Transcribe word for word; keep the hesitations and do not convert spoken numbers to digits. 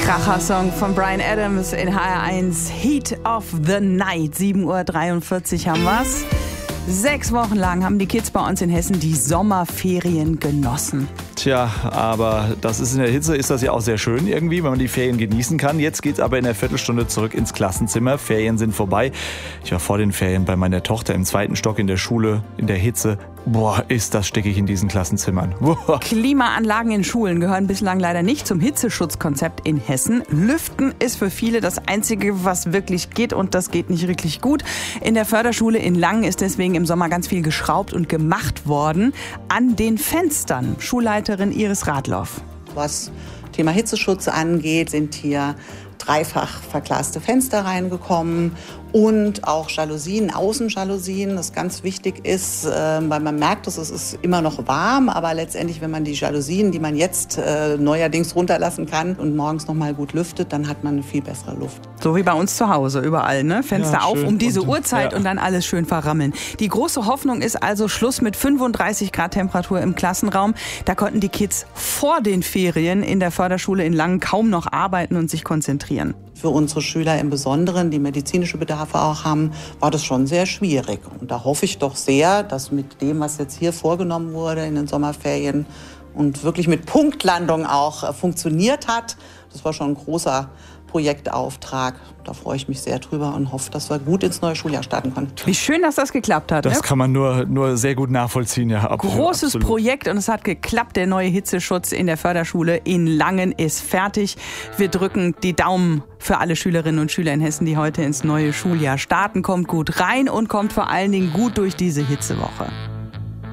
Kracher-Song von Bryan Adams in H R eins, Heat of the Night. sieben Uhr dreiundvierzig haben wir's. Sechs Wochen lang haben die Kids bei uns in Hessen die Sommerferien genossen. Tja, aber das ist in der Hitze, ist das ja auch sehr schön irgendwie, wenn man die Ferien genießen kann. Jetzt geht's aber in der Viertelstunde zurück ins Klassenzimmer. Ferien sind vorbei. Ich war vor den Ferien bei meiner Tochter im zweiten Stock in der Schule, in der Hitze. Boah, ist das stickig in diesen Klassenzimmern. Boah. Klimaanlagen in Schulen gehören bislang leider nicht zum Hitzeschutzkonzept in Hessen. Lüften ist für viele das Einzige, was wirklich geht, und das geht nicht wirklich gut. In der Förderschule in Langen ist deswegen im Sommer ganz viel geschraubt und gemacht worden an den Fenstern. Schulleiterin Iris Radloff. Was Thema Hitzeschutz angeht, sind hier dreifach verglaste Fenster reingekommen und auch Jalousien, Außenjalousien, das ganz wichtig ist, äh, weil man merkt, dass es ist immer noch warm, aber letztendlich, wenn man die Jalousien, die man jetzt äh, neuerdings runterlassen kann und morgens noch mal gut lüftet, dann hat man eine viel bessere Luft. So wie bei uns zu Hause, überall, ne? Fenster Ja, auf um diese und, Uhrzeit ja. und dann alles schön verrammeln. Die große Hoffnung ist also Schluss mit fünfunddreißig Grad Temperatur im Klassenraum. Da konnten die Kids vor den Ferien in der Förderschule in Langen kaum noch arbeiten und sich konzentrieren. Für unsere Schüler im Besonderen, die medizinische Bedarfe auch haben, war das schon sehr schwierig. Und da hoffe ich doch sehr, dass mit dem, was jetzt hier vorgenommen wurde in den Sommerferien und wirklich mit Punktlandung auch funktioniert hat, das war schon ein großer Projektauftrag. Da freue ich mich sehr drüber und hoffe, dass wir gut ins neue Schuljahr starten können. Wie schön, dass das geklappt hat. Das ne? kann man nur, nur sehr gut nachvollziehen. Ja, ab, Großes absolut. Projekt und es hat geklappt. Der neue Hitzeschutz in der Förderschule in Langen ist fertig. Wir drücken die Daumen für alle Schülerinnen und Schüler in Hessen, die heute ins neue Schuljahr starten. Kommt gut rein und kommt vor allen Dingen gut durch diese Hitzewoche.